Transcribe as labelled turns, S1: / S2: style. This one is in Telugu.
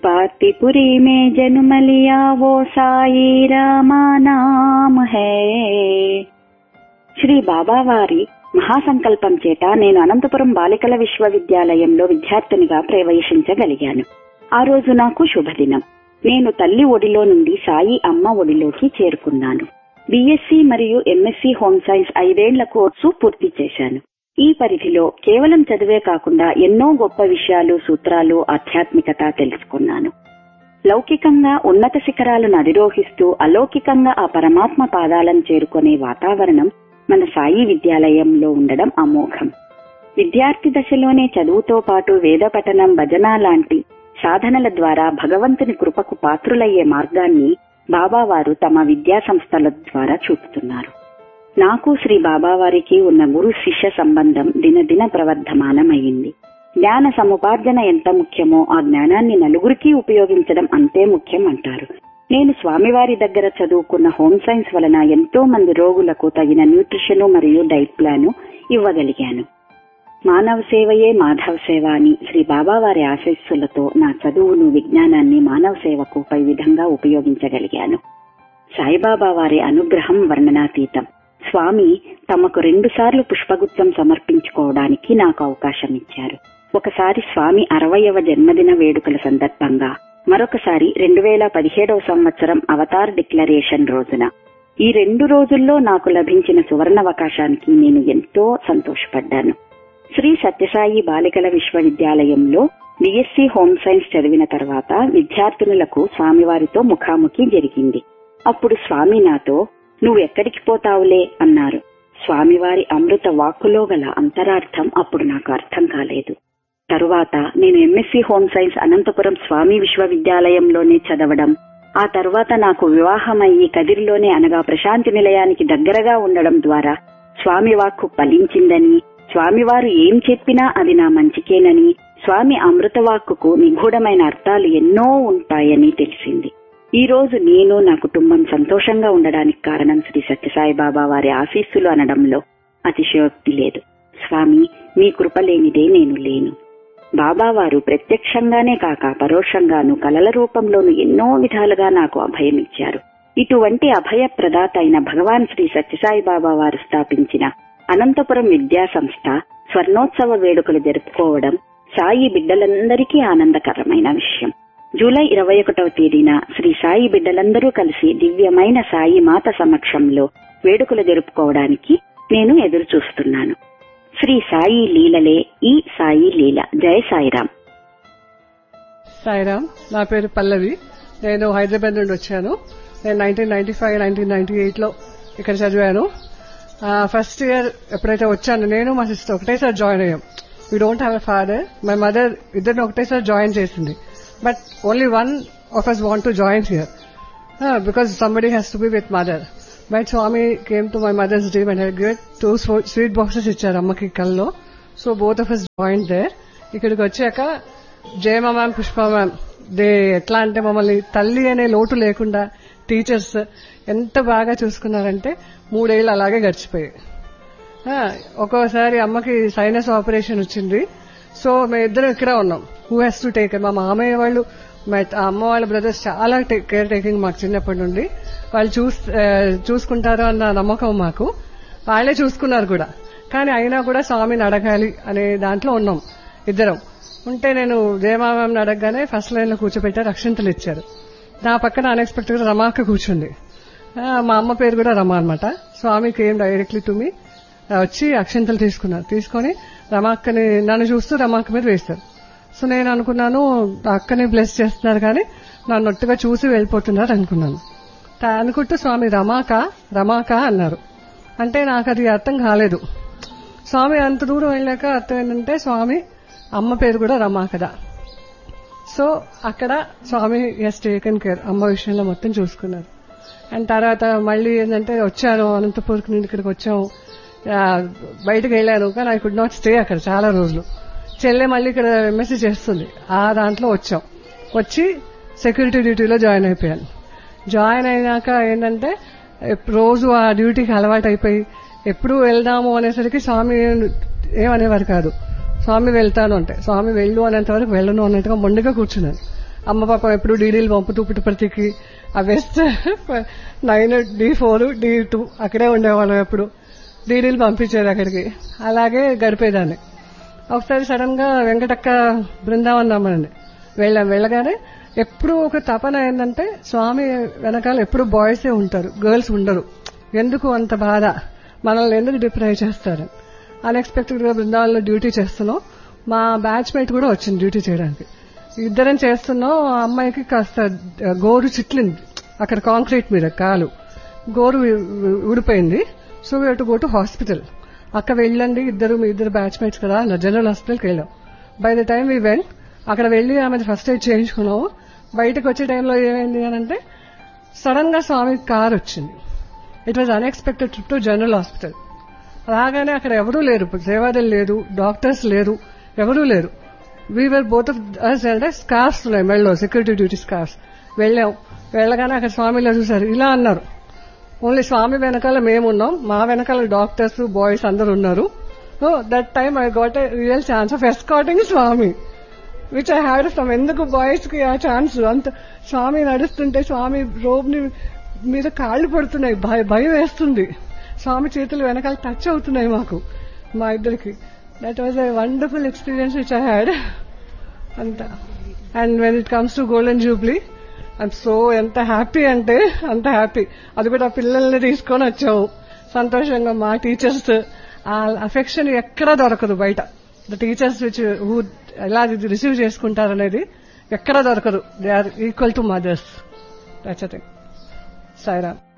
S1: पार्थिपुरी में जन्म लिया वो साई रामा नाम है. శ్రీ బాబావారి మహాసంకల్పం చేత నేను అనంతపురం బాలికల విశ్వవిద్యాలయంలో విద్యార్థినిగా ప్రవేశించగలిగాను. ఆ రోజు నాకు శుభదినం. నేను తల్లి ఒడిలో నుండి సాయి అమ్మ ఒడిలోకి చేరుకున్నాను. బీఎస్సీ మరియు ఎంఎస్సీ హోమ్ సైన్స్ 5 ఏళ్ల కోర్సు పూర్తి చేశాను. ఈ పరిధిలో కేవలం చదివే కాకుండా ఎన్నో గొప్ప విషయాలు, సూత్రాలు, ఆధ్యాత్మికత తెలుసుకున్నాను. లౌకికంగా ఉన్నత శిఖరాలను అధిరోహిస్తూ అలౌకికంగా ఆ పరమాత్మ పాదాలను చేరుకునే వాతావరణం మన సాయి విద్యాలయంలో ఉండడం అమోఘం. విద్యార్థి దశలోనే చదువుతో పాటు వేద పఠనం, భజన లాంటి సాధనల ద్వారా భగవంతుని కృపకు పాత్రులయ్యే మార్గాన్ని బాబావారు తమ విద్యా సంస్థల ద్వారా చూపుతున్నారు. నాకు శ్రీ బాబావారికి ఉన్న గురు శిష్య సంబంధం దినదిన ప్రవర్ధమానమైంది. జ్ఞాన సముపార్జన ఎంత ముఖ్యమో ఆ జ్ఞానాన్ని నలుగురికి ఉపయోగించడం అంతే ముఖ్యం అంటారు. నేను స్వామివారి దగ్గర చదువుకున్న హోమ్ సైన్స్ వలన ఎంతో మంది రోగులకు తగిన న్యూట్రిషన్ మరియు డైట్ ప్లాన్ ఇవ్వగలిగాను. మానవ సేవయే మాధవ సేవ అని శ్రీ బాబావారి ఆశీస్సులతో నా చదువును, విజ్ఞానాన్ని మానవ సేవకు పై విధంగా ఉపయోగించగలిగాను. సాయిబాబా వారి అనుగ్రహం వర్ణనాతీతం. స్వామి తమకు 2 సార్లు పుష్పగుచ్చం సమర్పించుకోవడానికి నాకు అవకాశం ఇచ్చారు. ఒకసారి స్వామి 60వ జన్మదిన వేడుకల సందర్భంగా, మరొకసారి 2017వ సంవత్సరం అవతార్ డిక్లరేషన్ రోజున. ఈ 2 రోజుల్లో నాకు లభించిన సువర్ణావకాశానికి నేను ఎంతో సంతోషపడ్డాను. శ్రీ సత్యసాయి బాలికల విశ్వవిద్యాలయంలో బీఎస్సీ హోమ్ సైన్స్ చదివిన తర్వాత విద్యార్థినులకు స్వామివారితో ముఖాముఖి జరిగింది. అప్పుడు స్వామి నాతో, "నువ్వు ఎక్కడికి పోతావులే" అన్నారు. స్వామివారి అమృత వాక్కులో గల అంతరార్థం అప్పుడు నాకు అర్థం కాలేదు. తరువాత నేను ఎంఎస్సీ హోమ్ సైన్స్ అనంతపురం స్వామి విశ్వవిద్యాలయంలోనే చదవడం, ఆ తరువాత నాకు వివాహమయ్యి కదిరిలోనే అనగా ప్రశాంతి నిలయానికి దగ్గరగా ఉండడం ద్వారా స్వామి వాక్కు ఫలించిందని, స్వామివారు ఏం చెప్పినా అది నా మంచికేనని, స్వామి అమృతవాక్కుకు నిగూఢమైన అర్థాలు ఎన్నో ఉంటాయని తెలిసింది. ఈ రోజు నేను, నా కుటుంబం సంతోషంగా ఉండడానికి కారణం శ్రీ సత్యసాయి బాబా వారి ఆశీస్సులు అనడంలో అతిశయోక్తి లేదు. స్వామి మీ కృప లేనిదే నేను లేను. బాబావారు ప్రత్యక్షంగానే కాక పరోక్షంగాను కలల రూపంలోనూ ఎన్నో విధాలుగా నాకు అభయమిచ్చారు. ఇటువంటి అభయ ప్రదాత అయిన భగవాన్ శ్రీ సత్యసాయి బాబా వారు స్థాపించిన అనంతపురం విద్యా సంస్థ స్వర్ణోత్సవ వేడుకలు జరుపుకోవడం సాయి బిడ్డలందరికీ ఆనందకరమైన విషయం. జూలై 21వ తేదీన శ్రీ సాయి బిడ్డలందరూ కలిసి దివ్యమైన సాయి మాత సమక్షంలో వేడుకలు జరుపుకోవడానికి నేను ఎదురు చూస్తున్నాను. శ్రీ సాయి లీలలే ఈ సాయి లీల. జయ సాయిరాం.
S2: సాయిరాం. నా పేరు పల్లవి. నేను హైదరాబాద్ నుండి వచ్చాను. నేను 1995, 1998లో ఇక్కడ చదివాను. ఫస్ట్ ఇయర్ ఎప్పుడైతే వచ్చాను, నేను మా సిస్టర్ ఒకటేసారి జాయిన్ అయ్యాం. We don't have a father. My mother ఇద్దరిని ఒకటేసారి జాయిన్ చేసింది. But only one of us want to join here because somebody has to be with mother. But Swami came to my mother's dream and had given 2 sweet boxes ఇచ్చారు అమ్మకి కల్లో. So both of us joined there. ఇక్కడికి వచ్చాక జయమ మ్యామ్, పుష్ప మ్యామ్ ఎట్లా అంటే మమ్మల్ని తల్లి అనే లోటు లేకుండా టీచర్స్ ఎంత బాగా చూసుకున్నారంటే 3 ఏళ్ళు అలాగే గడిచిపోయాయి. ఒక్కోసారి అమ్మకి సైనస్ ఆపరేషన్ వచ్చింది. సో మేమిద్దరం ఇక్కడే ఉన్నాం. Who has to take. మా మామయ్య వాళ్ళు, అమ్మ వాళ్ళ బ్రదర్స్ చాలా కేర్ టేకింగ్ మాకు చిన్నప్పటి నుండి. వాళ్ళు చూసుకుంటారు అన్న నమ్మకం మాకు. వాళ్లే చూసుకున్నారు కూడా. కానీ అయినా కూడా స్వామిని అడగాలి అనే దాంట్లో ఉన్నాం ఇద్దరం. ఉంటే నేను జయమామని అడగగానే ఫస్ట్ లైన్ లో కూర్చోబెట్టారు, అక్షింతలు ఇచ్చారు. నా పక్కన అన్ఎక్స్పెక్టెడ్ గా రమాక్క కూర్చుంది. మా అమ్మ పేరు కూడా రమా అనమాట. స్వామికి ఏం డైరెక్ట్లీ టు మీ వచ్చి అక్షింతలు తీసుకున్నారు. తీసుకొని రమాక్కని నన్ను చూస్తూ రమాక్క మీద వేస్తారు. సో నేను అనుకున్నాను అక్కని బ్లెస్ చేస్తున్నారు కానీ నన్ను ఒట్టుగా చూసి వెళ్ళిపోతున్నారు అనుకున్నాను. అనుకుంటూ స్వామి రమాక అన్నారు. అంటే నాకు అది అర్థం కాలేదు. స్వామి అంత దూరం వెళ్ళాక అర్థం ఏంటంటే స్వామి అమ్మ పేరు కూడా రమా కదా. సో అక్కడ స్వామి హస్ టేకెన్ కేర్, అమ్మ విషయంలో మొత్తం చూసుకున్నారు. అండ్ తర్వాత మళ్ళీ ఏంటంటే వచ్చాను అనంతపూర్కి నుండి ఇక్కడికి వచ్చాము. బయటకు వెళ్ళాను కానీ ఐ కుడ్ నాట్ స్టే అక్కడ చాలా రోజులు. చెల్లె మళ్ళీ ఇక్కడ ఎంఎస్సీ చేస్తుంది. ఆ దాంట్లో వచ్చాం. వచ్చి సెక్యూరిటీ డ్యూటీలో జాయిన్ అయిపోయాను. జాయిన్ అయినాక ఏంటంటే రోజు ఆ డ్యూటీకి అలవాటు అయిపోయి ఎప్పుడు వెళ్దాము అనేసరికి స్వామి ఏమనేవారు కాదు. స్వామి వెళ్తాను అంటే స్వామి వెళ్ళు అనేంత వరకు వెళ్ళను అన్నట్టుగా మొండిగా కూర్చున్నాను. అమ్మ పాపం ఎప్పుడు డీడీలు పంపుతూ పుట్టుపర్తికి ఆ వెస్ట్ 9 D4 D2 అక్కడే ఉండేవాళ్ళం. ఎప్పుడు డీడీలు పంపించేది అక్కడికి. అలాగే గడిపేదాన్ని. ఒకసారి సడన్ గా వెంకటక్క బృందావనం రమ్మనండి వెళ్ళగానే ఎప్పుడు ఒక తపన ఏంటంటే స్వామి వెనకాల ఎప్పుడు బాయ్సే ఉంటారు, గర్ల్స్ ఉండరు. ఎందుకు అంత బాధ, మనల్ని ఎందుకు డిప్రైవ్ చేస్తారు. అన్ఎక్స్పెక్టెడ్ గా బృందావనంలో డ్యూటీ చేస్తున్నాం. మా బ్యాచ్ మేట్ కూడా వచ్చింది డ్యూటీ చేయడానికి. ఇద్దరం చేస్తున్నాం. ఆ అమ్మాయికి కాస్త గోరు చిట్లింది అక్కడ కాంక్రీట్ మీద, కాలు గోరు ఊడిపోయింది. So we to go to hospital. అక్క వెళ్ళండి, మీ ఇద్దరు బ్యాచ్ మేట్స్ కదా, జనరల్ హాస్పిటల్కి వెళ్ళాం. By the time we went, అక్కడ వెళ్లి ఆమె ఫస్ట్ ఎయిడ్ చేయించుకున్నాము. బయటకు వచ్చే టైంలో ఏమైంది అని అంటే సడన్ గా స్వామి కార్ వచ్చింది. It was unexpected trip to general hospital. రాగానే అక్కడ ఎవరూ లేరు, సేవాదలు లేదు, డాక్టర్స్ లేరు, ఎవరూ లేరు. వీఆర్ బోత్ ఆఫ్ అస్ అంటే స్కార్స్ ఉన్నాయి మెళ్ళలో, సెక్యూరిటీ డ్యూటీ స్కార్స్. వెళ్ళగానే అక్కడ స్వామిలో చూసారు. ఇలా అన్నారు, ఓన్లీ స్వామి వెనకాల మేమున్నాం, మా వెనకాల డాక్టర్స్ బాయ్స్ అందరు ఉన్నారు. So that time I got a real chance of escorting Swamy, which I had from. ఎందుకు బాయ్స్ కి ఆ ఛాన్స్? అంత స్వామి నడుస్తుంటే స్వామి రోబ్ ని మీద కాళ్లు పడుతున్నాయి, భయం వేస్తుంది. స్వామి చేతులు వెనకాల టచ్ అవుతున్నాయి మాకు, మా ఇద్దరికి. That was a wonderful experience which I had అంతా. And when it comes to golden Jubilee, I'm so ఎంత హ్యాపీ అంటే అంత హ్యాపీ. అది కూడా పిల్లల్ని తీసుకొని వచ్చాము సంతోషంగా. మా టీచర్స్ ఆ అఫెక్షన్ ఎక్కడా దొరకదు బయట. ద టీచర్స్ విచ్ హూ ఎలా రిసీవ్ చేసుకుంటారనేది ఎక్కడా దొరకదు. They are equal to mothers. That's a thing. Sairam.